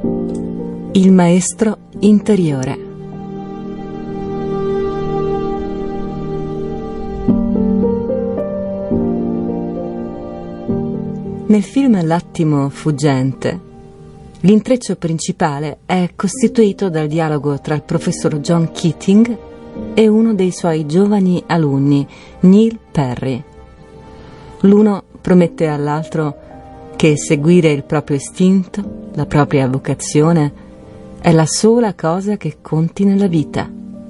Il maestro interiore. Nel film L'attimo fuggente, l'intreccio principale è costituito dal dialogo tra il professor John Keating e uno dei suoi giovani alunni, Neil Perry. L'uno promette all'altro che seguire il proprio istinto, la propria vocazione, è la sola cosa che conti nella vita.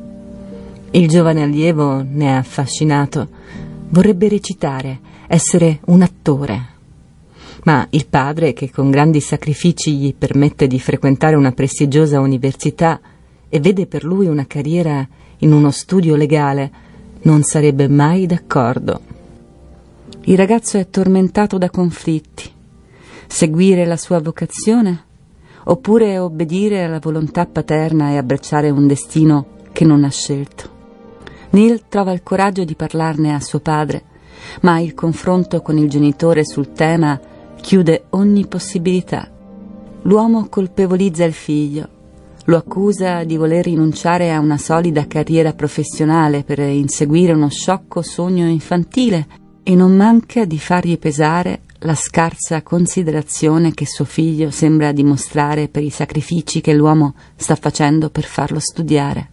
Il giovane allievo ne è affascinato, vorrebbe recitare, essere un attore. Ma il padre, che con grandi sacrifici gli permette di frequentare una prestigiosa università e vede per lui una carriera in uno studio legale, non sarebbe mai d'accordo. Il ragazzo è tormentato da conflitti. Seguire la sua vocazione oppure obbedire alla volontà paterna e abbracciare un destino che non ha scelto. Neil trova il coraggio di parlarne a suo padre, ma il confronto con il genitore sul tema chiude ogni possibilità. L'uomo colpevolizza il figlio, lo accusa di voler rinunciare a una solida carriera professionale per inseguire uno sciocco sogno infantile e non manca di fargli pesare la scarsa considerazione che suo figlio sembra dimostrare per i sacrifici che l'uomo sta facendo per farlo studiare.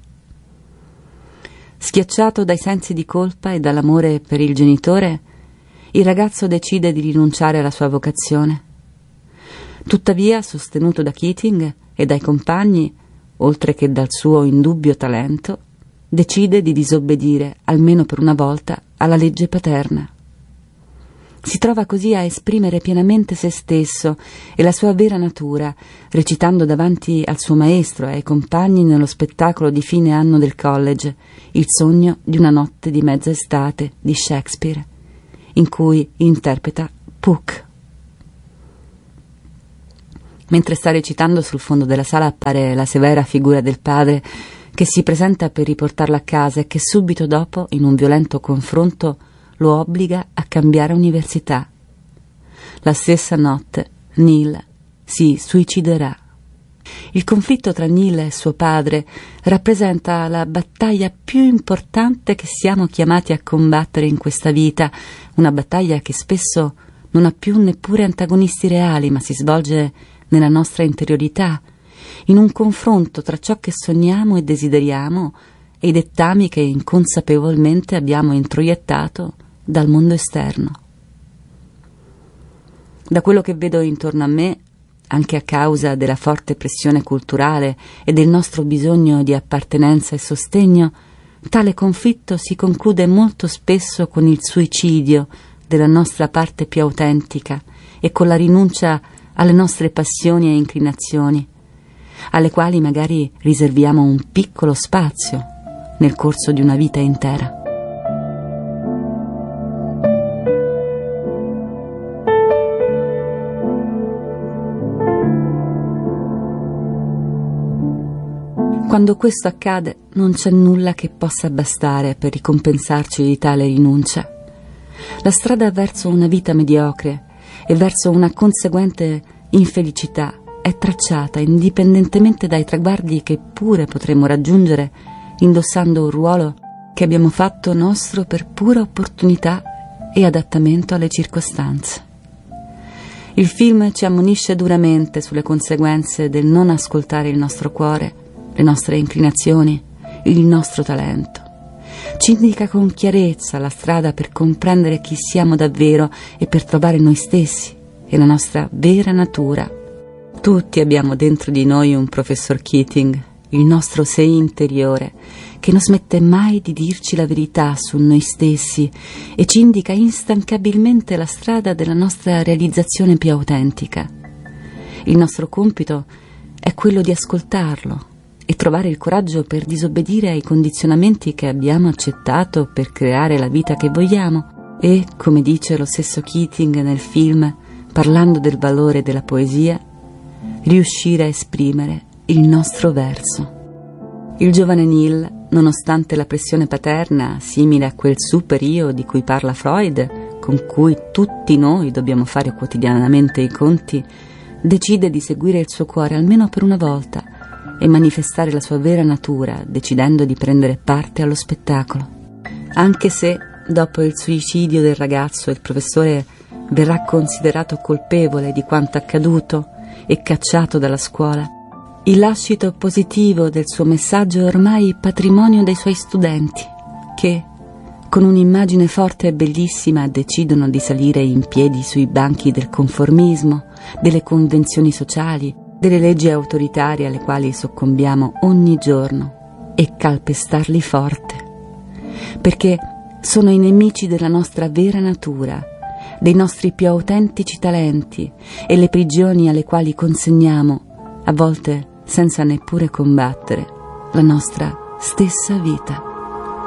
Schiacciato dai sensi di colpa e dall'amore per il genitore, il ragazzo decide di rinunciare alla sua vocazione. Tuttavia, sostenuto da Keating e dai compagni, oltre che dal suo indubbio talento, decide di disobbedire, almeno per una volta, alla legge paterna. Si trova così a esprimere pienamente se stesso e la sua vera natura, recitando davanti al suo maestro e ai compagni nello spettacolo di fine anno del college, Il sogno di una notte di mezza estate di Shakespeare, in cui interpreta Puck. Mentre sta recitando, sul fondo della sala appare la severa figura del padre che si presenta per riportarlo a casa e che subito dopo, in un violento confronto, lo obbliga a cambiare università. La stessa notte Neil si suiciderà. Il conflitto tra Neil e suo padre rappresenta la battaglia più importante che siamo chiamati a combattere in questa vita, una battaglia che spesso non ha più neppure antagonisti reali, ma si svolge nella nostra interiorità, in un confronto tra ciò che sogniamo e desideriamo e i dettami che inconsapevolmente abbiamo introiettato dal mondo esterno. Da quello che vedo intorno a me, anche a causa della forte pressione culturale e del nostro bisogno di appartenenza e sostegno, tale conflitto si conclude molto spesso con il suicidio della nostra parte più autentica e con la rinuncia alle nostre passioni e inclinazioni, alle quali magari riserviamo un piccolo spazio nel corso di una vita intera. Quando questo accade, non c'è nulla che possa bastare per ricompensarci di tale rinuncia. La strada verso una vita mediocre e verso una conseguente infelicità è tracciata indipendentemente dai traguardi che pure potremo raggiungere indossando un ruolo che abbiamo fatto nostro per pura opportunità e adattamento alle circostanze. Il film ci ammonisce duramente sulle conseguenze del non ascoltare il nostro cuore, le nostre inclinazioni, il nostro talento. Ci indica con chiarezza la strada per comprendere chi siamo davvero e per trovare noi stessi e la nostra vera natura. Tutti abbiamo dentro di noi un professor Keating, il nostro sé interiore, che non smette mai di dirci la verità su noi stessi e ci indica instancabilmente la strada della nostra realizzazione più autentica. Il nostro compito è quello di ascoltarlo e trovare il coraggio per disobbedire ai condizionamenti che abbiamo accettato per creare la vita che vogliamo e, come dice lo stesso Keating nel film, parlando del valore della poesia, riuscire a esprimere il nostro verso. Il giovane Neil, nonostante la pressione paterna, simile a quel super-io di cui parla Freud, con cui tutti noi dobbiamo fare quotidianamente i conti, decide di seguire il suo cuore almeno per una volta e manifestare la sua vera natura, decidendo di prendere parte allo spettacolo. Anche se, dopo il suicidio del ragazzo, il professore verrà considerato colpevole di quanto accaduto e cacciato dalla scuola, il lascito positivo del suo messaggio è ormai patrimonio dei suoi studenti, che, con un'immagine forte e bellissima, decidono di salire in piedi sui banchi del conformismo, delle convenzioni sociali, delle leggi autoritarie alle quali soccombiamo ogni giorno e calpestarli forte, perché sono i nemici della nostra vera natura, dei nostri più autentici talenti e le prigioni alle quali consegniamo, a volte senza neppure combattere, la nostra stessa vita.